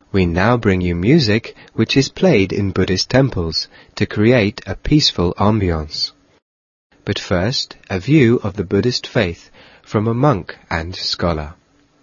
We now bring you music which is played in Buddhist temples to create a peaceful ambience. But first, a view of the Buddhist faith from a monk and scholar.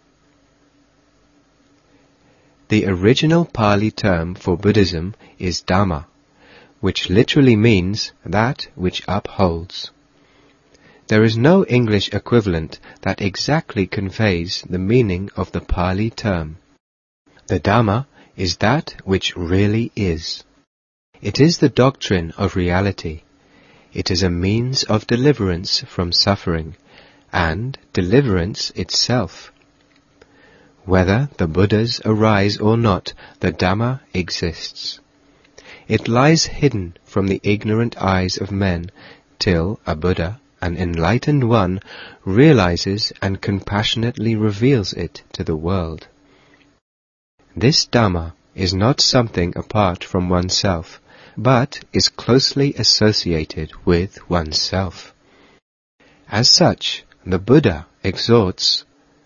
The original Pali term for Buddhism is Dhamma, which literally means that which upholds. There is no English equivalent that exactly conveys the meaning of the Pali term. The Dhamma is that which really is. It is the doctrine of reality. It is a means of deliverance from suffering, and deliverance itself. Whether the Buddhas arise or not, the Dhamma exists. It lies hidden from the ignorant eyes of men till a Buddha, an enlightened one, realizes and compassionately reveals it to the world. This Dhamma is not something apart from oneself, but is closely associated with oneself. As such, the Buddha exhorts,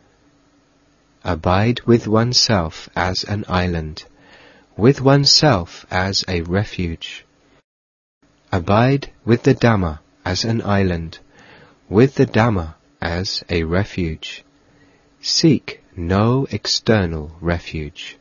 abide with oneself as an island, with oneself as a refuge. Abide with the Dhamma as an island, with the Dhamma as a refuge. Seek no external refuge.